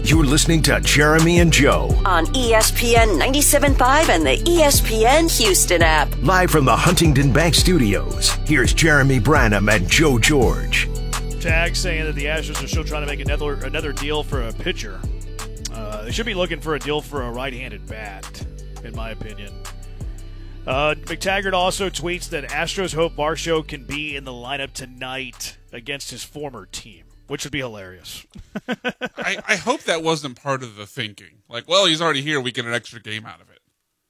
You're listening to Jeremy and Joe on ESPN 97.5 and the ESPN Houston app. Live from the Huntington Bank Studios. Here's Jeremy Branham and Joe George. Tag saying that the Astros are still trying to make another deal for a pitcher. They should be looking for a deal for a right-handed bat, in my opinion. McTaggart also tweets that Astros hope Varsho can be in the lineup tonight against his former team, which would be hilarious. I hope that wasn't part of the thinking. Like, well, he's already here. We get an extra game out of it.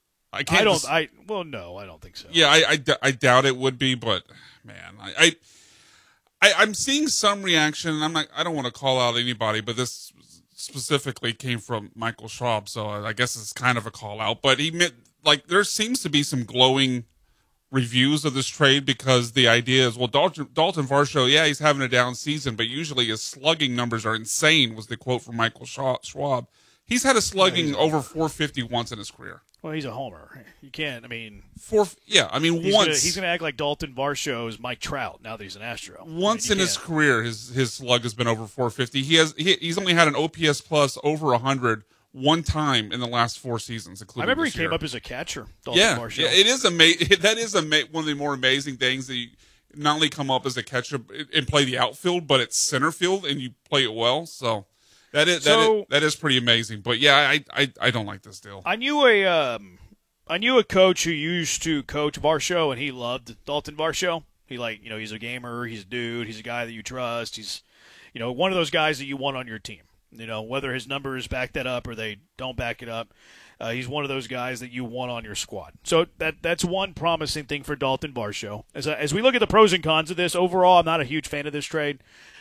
No, I don't think so. Yeah, I doubt it would be, but man, I'm seeing some reaction. I don't want to call out anybody, but this specifically came from Michael Schwab, so I guess it's kind of a call out. But there seems to be some glowing reviews of this trade because the idea is, well, Dalton Varsho, yeah, he's having a down season, but usually his slugging numbers are insane, was the quote from Michael Schwab. He's had a slugging over 450 once in his career. Well, he's a homer. You can't, once. He's going to act like Dalton Varsho is Mike Trout now that he's an Astro. Once in his career, his slug has been over 450. He's only had an OPS plus over 100 one time in the last 4 seasons, including I remember this year. Came up as a catcher, Dalton Varsho. Yeah, it is amazing. That is one of the more amazing things that you not only come up as a catcher and play the outfield, but it's center field and you play it well. So that is pretty amazing. But yeah, I don't like this deal. I knew a coach who used to coach Varsho, and he loved Dalton Varsho. He's a gamer, he's a dude, he's a guy that you trust. He's, one of those guys that you want on your team. Whether his numbers back that up or they don't back it up, he's one of those guys that you want on your squad. So that's one promising thing for Dalton Varsho. As we look at the pros and cons of this, overall, I'm not a huge fan of this trade.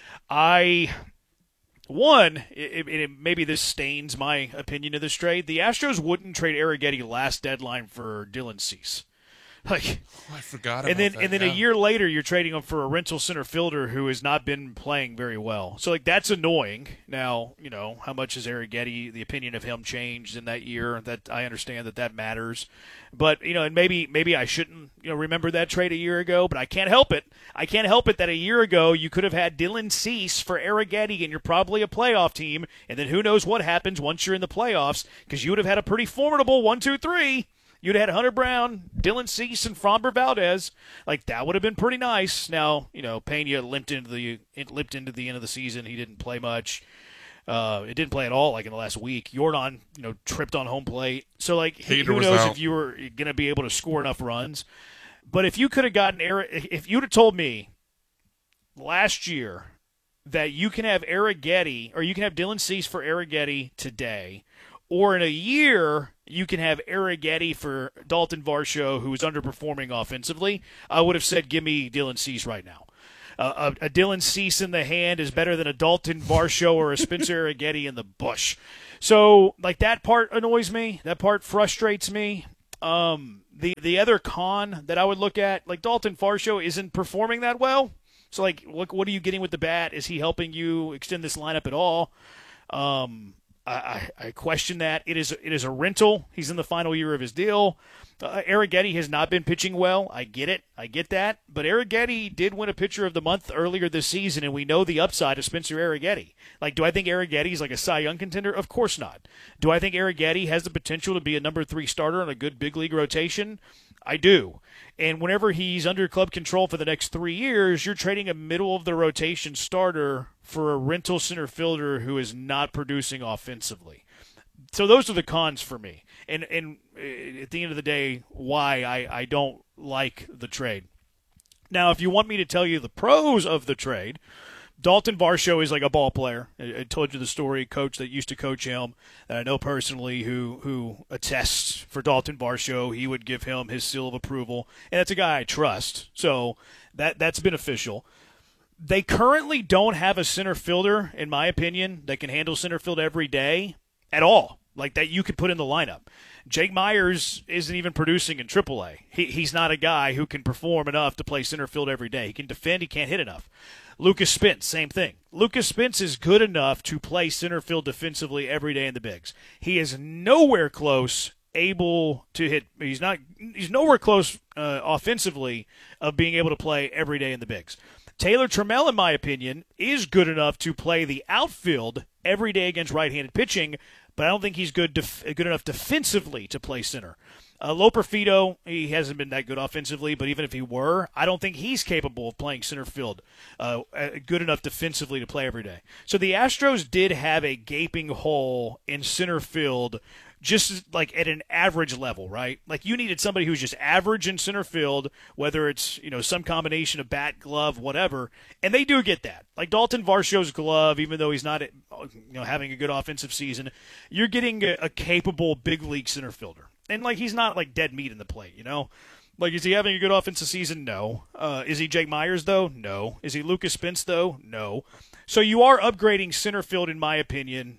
Maybe this stains my opinion of this trade. The Astros wouldn't trade Arrighetti last deadline for Dylan Cease. I forgot about that. And then a year later, you're trading him for a rental center fielder who has not been playing very well. So, that's annoying. Now, how much has Arrighetti, the opinion of him changed in that year? That I understand that matters. But, and maybe I shouldn't, remember that trade a year ago, but I can't help it. I can't help it that a year ago you could have had Dylan Cease for Arrighetti, and you're probably a playoff team, and then who knows what happens once you're in the playoffs, because you would have had a pretty formidable 1-2-3. You'd have had Hunter Brown, Dylan Cease, and Framber Valdez. That would have been pretty nice. Now, Pena limped into the end of the season. He didn't play much. It didn't play at all, in the last week. Jordan, tripped on home plate. So, who knows if you were going to be able to score enough runs. But if you could have gotten if you'd have told me last year that you can have Arrighetti, or you can have Dylan Cease for Arrighetti today, or in a year you can have Arrighetti for Dalton Varsho, who is underperforming offensively, I would have said, give me Dylan Cease right now. A Dylan Cease in the hand is better than a Dalton Varsho or a Spencer Arrighetti in the bush. So, that part annoys me. That part frustrates me. The other con that I would look at, Dalton Varsho isn't performing that well. So, what are you getting with the bat? Is he helping you extend this lineup at all? I question that. It is a rental. He's in the final year of his deal. Arrighetti has not been pitching well. I get it. I get that. But Arrighetti did win a Pitcher of the Month earlier this season, and we know the upside of Spencer Arrighetti. Do I think Arrighetti is a Cy Young contender? Of course not. Do I think Arrighetti has the potential to be a number 3 starter on a good big league rotation? I do. And whenever he's under club control for the next 3 years, you're trading a middle-of-the-rotation starter for a rental center fielder who is not producing offensively. So those are the cons for me. And at the end of the day, why I don't like the trade. Now, if you want me to tell you the pros of the trade, Dalton Varsho is a ball player. I told you the story, coach that used to coach him that I know personally who attests for Dalton Varsho. He would give him his seal of approval, and that's a guy I trust. So that's beneficial. They currently don't have a center fielder, in my opinion, that can handle center field every day at all, that you could put in the lineup. Jake Myers isn't even producing in AAA. He's not a guy who can perform enough to play center field every day. He can defend. He can't hit enough. Lucas Spence, same thing. Lucas Spence is good enough to play center field defensively every day in the bigs. He is nowhere close able to hit. He's nowhere close offensively of being able to play every day in the bigs. Taylor Trammell, in my opinion, is good enough to play the outfield every day against right-handed pitching, but I don't think he's good enough defensively to play center. Loperfido, he hasn't been that good offensively, but even if he were, I don't think he's capable of playing center field good enough defensively to play every day. So the Astros did have a gaping hole in center field just like at an average level, right? Like you needed somebody who's just average in center field, whether it's, some combination of bat, glove, whatever, and they do get that. Like Dalton Varsho's glove, even though he's not having a good offensive season, you're getting a capable big league center fielder. And, he's not, dead meat in the plate, is he having a good offensive season? No. Is he Jake Myers, though? No. Is he Lucas Spence, though? No. So you are upgrading center field, in my opinion,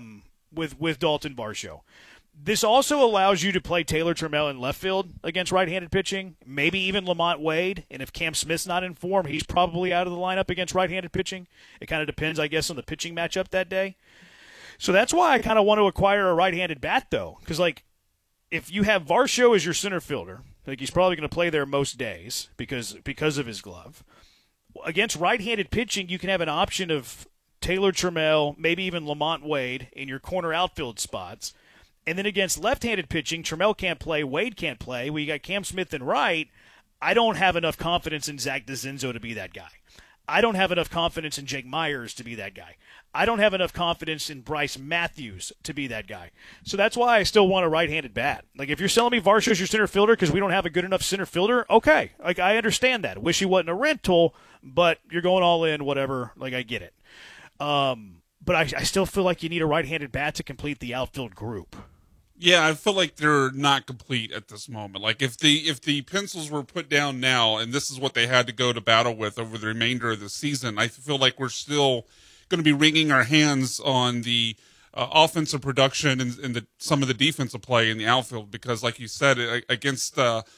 with Dalton Varsho. This also allows you to play Taylor Trammell in left field against right-handed pitching, maybe even Lamont Wade. And if Cam Smith's not in form, he's probably out of the lineup against right-handed pitching. It kind of depends, I guess, on the pitching matchup that day. So that's why I kind of want to acquire a right-handed bat, though, because, if you have Varsho as your center fielder, he's probably going to play there most days because of his glove. Against right-handed pitching, you can have an option of Taylor Trammell, maybe even Lamont Wade in your corner outfield spots. And then against left-handed pitching, Trammell can't play, Wade can't play. We got Cam Smith and right. I don't have enough confidence in Zach DeZenzo to be that guy. I don't have enough confidence in Jake Myers to be that guy. I don't have enough confidence in Bryce Matthews to be that guy. So that's why I still want a right-handed bat. If you're selling me Varsho's your center fielder because we don't have a good enough center fielder, okay. I understand that. Wish he wasn't a rental, but you're going all in, whatever. I get it. But I still feel like you need a right-handed bat to complete the outfield group. Yeah, I feel like they're not complete at this moment. If the pencils were put down now, and this is what they had to go to battle with over the remainder of the season, I feel like we're still going to be wringing our hands on the offensive production and some of the defensive play in the outfield because, like you said, against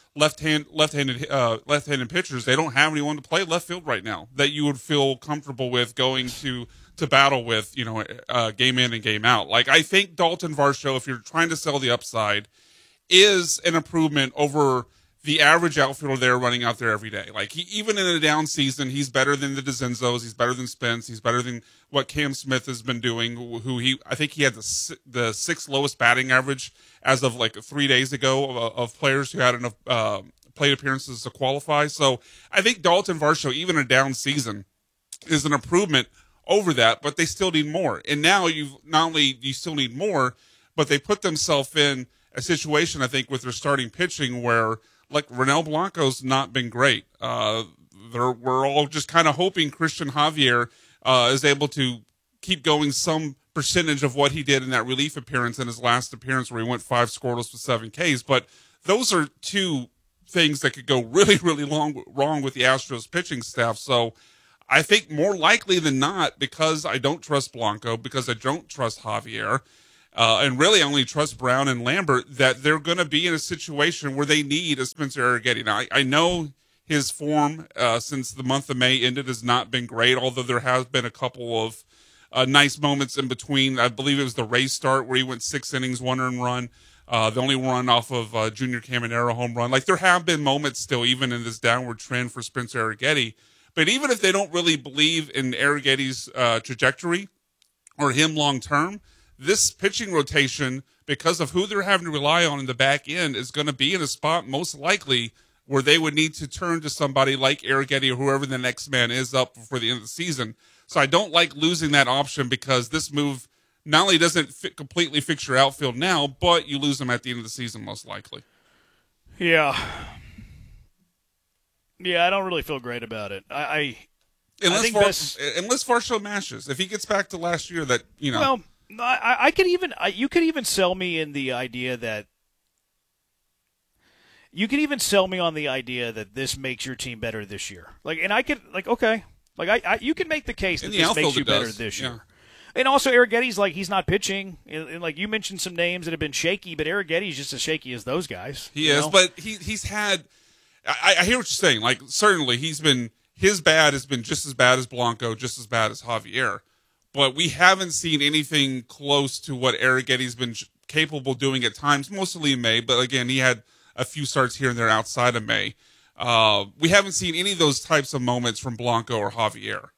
left-handed pitchers, they don't have anyone to play left field right now that you would feel comfortable with going to battle with, game in and game out. I think Dalton Varsho, if you're trying to sell the upside, is an improvement over the average outfielder they're running out there every day. Even in a down season, he's better than the DeZenzos, he's better than Spence, he's better than what Cam Smith has been doing, I think he had the sixth lowest batting average as of 3 days ago of players who had enough plate appearances to qualify. So I think Dalton Varsho, even a down season, is an improvement over that, but they still need more. And now you still need more, but they put themselves in a situation, I think, with their starting pitching where Ronel Blanco's not been great. We're all just kind of hoping Christian Javier is able to keep going some percentage of what he did in that relief appearance in his last appearance where he went 5 scoreless with 7 Ks. But those are two things that could go really, really wrong with the Astros pitching staff. So I think more likely than not, because I don't trust Blanco, because I don't trust Javier, and really only trust Brown and Lambert, that they're going to be in a situation where they need a Spencer Arrighetti. Now, I know his form since the month of May ended has not been great, although there has been a couple of nice moments in between. I believe it was the Rays start where he went 6 innings, 1 earned run, the only run off of Junior Caminero home run. There have been moments still, even in this downward trend for Spencer Arrighetti. But even if they don't really believe in Arrighetti's trajectory or him long term, this pitching rotation, because of who they're having to rely on in the back end, is going to be in a spot most likely where they would need to turn to somebody like Arrighetti or whoever the next man is up before the end of the season. So I don't like losing that option because this move not only doesn't completely fix your outfield now, but you lose them at the end of the season most likely. Yeah. Yeah, I don't really feel great about it. Unless Varsho mashes. If he gets back to last year, that Well, you could even sell me in the idea that this makes your team better this year. You can make the case that this makes you better this year. And also, Arrighetti's he's not pitching. And you mentioned some names that have been shaky, but Arrighetti's just as shaky as those guys. He is, but he's had. I hear what you're saying. Certainly, his bad has been just as bad as Blanco, just as bad as Javier. But we haven't seen anything close to what Arrighetti's been capable of doing at times, mostly in May. But again, he had a few starts here and there outside of May. We haven't seen any of those types of moments from Blanco or Javier.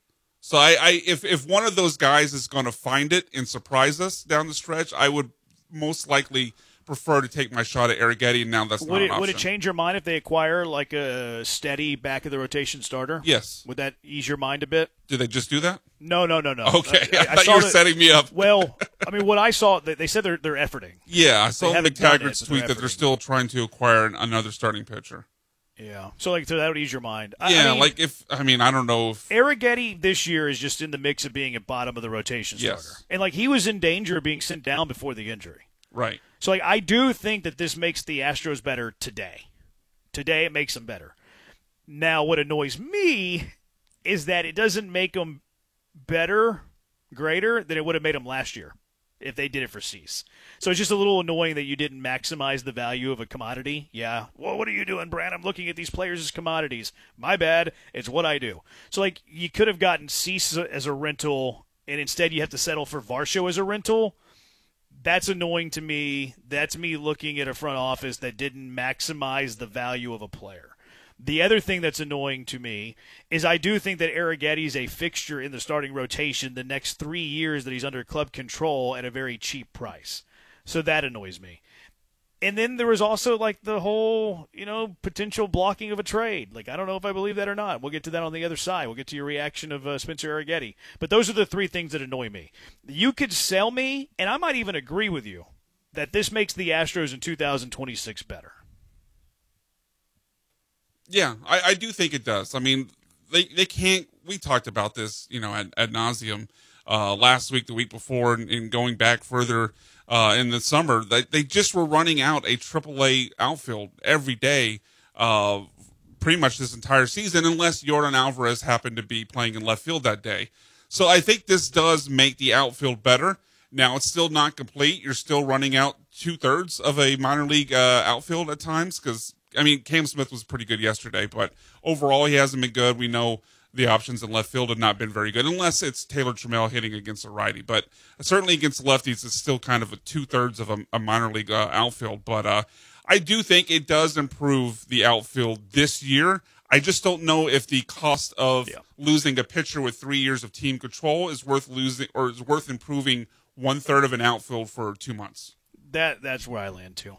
So if one of those guys is going to find it and surprise us down the stretch, I would most likely prefer to take my shot at Arrighetti. Now that's not an option. Would it change your mind if they acquire like a steady back of the rotation starter? Yes. Would that ease your mind a bit? Do they just do that? No. Okay, I thought you were setting me up. Well, I mean, what I saw, they said they're efforting. Yeah, I saw McTaggart's it, tweet that they're still trying to acquire another starting pitcher. Yeah, so that would ease your mind. I don't know if Arrighetti this year is just in the mix of being at bottom of the rotation starter, and like he was in danger of being sent down before the injury. Right. So like I do think that this makes the Astros better today. Today it makes them better. Now what annoys me is that it doesn't make them better, greater than it would have made them last year if they did it for Cease. So it's just a little annoying that you didn't maximize the value of a commodity. Yeah. Well, what are you doing, Brad? I'm looking at these players as commodities. My bad. It's what I do. So, like, you could have gotten Cease as a rental, and instead you have to settle for Varsho as a rental. That's annoying to me. That's me looking at a front office that didn't maximize the value of a player. The other thing that's annoying to me is I do think that Arrighetti is a fixture in the starting rotation the next 3 years that he's under club control at a very cheap price. So that annoys me. And then there was also like the whole, potential blocking of a trade. Like, I don't know if I believe that or not. We'll get to that on the other side. We'll get to your reaction of Spencer Arrighetti. But those are the three things that annoy me. You could sell me, and I might even agree with you, that this makes the Astros in 2026 better. Yeah, I do think it does. I mean, they can't. We talked about this, ad nauseum last week, the week before, and going back further in the summer. They just were running out a AAA outfield every day, pretty much this entire season, unless Yordan Alvarez happened to be playing in left field that day. So I think this does make the outfield better. Now it's still not complete. You're still running out 2/3 of a minor league outfield at times because. Cam Smith was pretty good yesterday, but overall he hasn't been good. We know the options in left field have not been very good, unless it's Taylor Trammell hitting against a righty. But certainly against lefties, it's still kind of a 2/3 of a minor league outfield. But I do think it does improve the outfield this year. I just don't know if the cost of losing a pitcher with 3 years of team control is worth losing or is worth improving 1/3 of an outfield for 2 months. That's where I land too.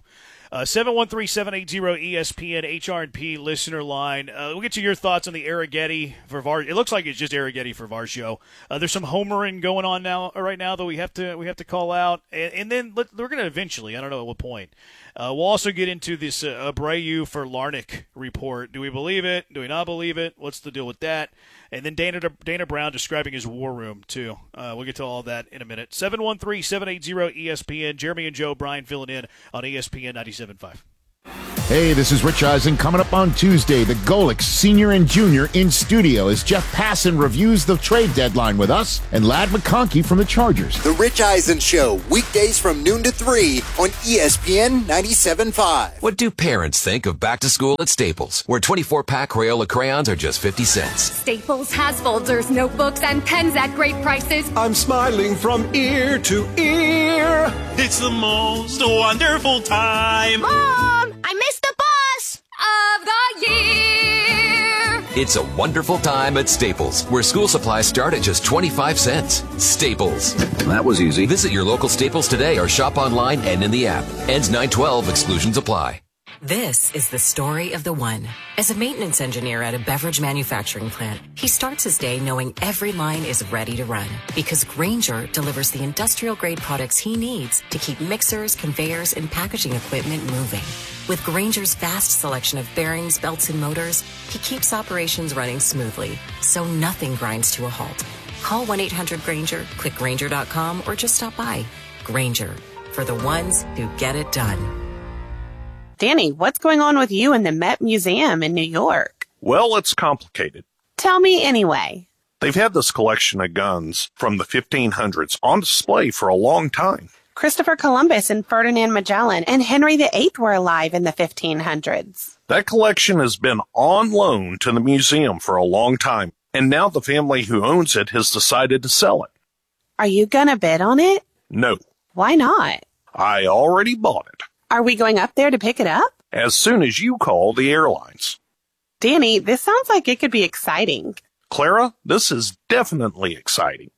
713-780-ESPN HR&P listener line. We'll get to your thoughts on the Arrighetti for Varsho. It looks like it's just Arrighetti for Varsho. There's some homering going on right now that we have to call out, and then we're going to eventually. I don't know at what point. We'll also get into this Abreu for Larnach report. Do we believe it? Do we not believe it? What's the deal with that? And then Dana Brown describing his war room too. We'll get to all of that in a minute. 713-780-ESPN. Jeremy and Joe Bryan filling in on ESPN 97.5. Hey, this is Rich Eisen. Coming up on Tuesday, the Golics Senior and Junior in studio as Jeff Passan reviews the trade deadline with us and Ladd McConkey from the Chargers. The Rich Eisen Show, weekdays from noon to 3 on ESPN 97.5. What do parents think of back to school at Staples, where 24-pack Crayola crayons are just 50 cents? Staples has folders, notebooks, and pens at great prices. I'm smiling from ear to ear. It's the most wonderful time. Mom, I missed the bus of the year. It's a wonderful time at Staples, where school supplies start at just 25 cents. Staples. That was easy. Visit your local Staples today or shop online and in the app. Ends 9/12. Exclusions apply. This is the story of the one. As a maintenance engineer at a beverage manufacturing plant, he starts his day knowing every line is ready to run because Grainger delivers the industrial-grade products he needs to keep mixers, conveyors, and packaging equipment moving. With Grainger's vast selection of bearings, belts, and motors, he keeps operations running smoothly, so nothing grinds to a halt. Call 1-800-GRAINGER, click Grainger.com, or just stop by. Grainger, for the ones who get it done. Danny, what's going on with you and the Met Museum in New York? Well, it's complicated. Tell me anyway. They've had this collection of guns from the 1500s on display for a long time. Christopher Columbus and Ferdinand Magellan and Henry VIII were alive in the 1500s. That collection has been on loan to the museum for a long time, and now the family who owns it has decided to sell it. Are you gonna bid on it? No. Why not? I already bought it. Are we going up there to pick it up? As soon as you call the airlines. Danny, this sounds like it could be exciting. Clara, this is definitely exciting.